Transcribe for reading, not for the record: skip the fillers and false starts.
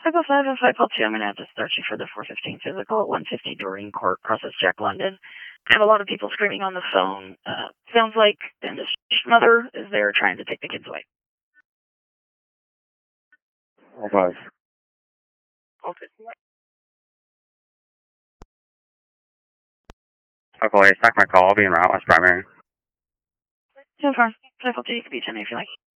505 call 2. I'm going to have to start you for the 415 physical at 150 Doreen Court, process Jack London. I have a lot of people screaming on the phone. Sounds like the mother is there trying to take the kids away. Okay. Okay, stack my call. I'll be in route. That's primary. So far, cycle 2, you can be 10 if you like.